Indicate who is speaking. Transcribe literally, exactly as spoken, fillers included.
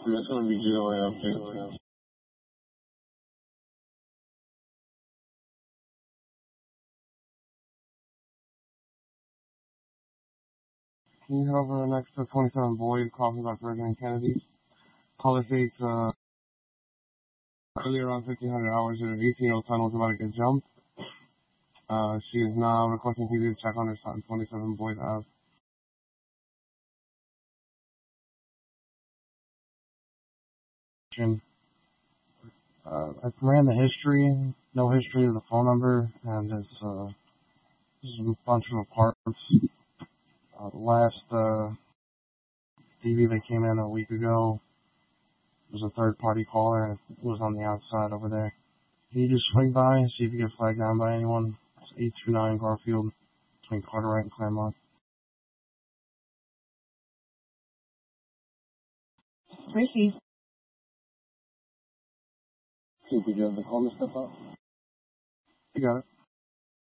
Speaker 1: That's going to be G O A updates. Can you head over next to twenty-seven Boyd, calling about President Kennedy? Caller states, uh, earlier around fifteen hundred hours, an eighteen-year-old son was about to get jumped. Uh, she is now requesting P D to check on her son, twenty-seven Boyd Ave. Uh, I ran the history, no history of the phone number, and it's, uh, this is a bunch of apartments. Uh, the last, uh, D V that came in a week ago was a third-party caller, and it was on the outside over there. Can you just swing by and see if you get flagged down by anyone? It's eight two nine Garfield, between Carteret and Claremont. Ricky. See if you have the call to step up. You got it.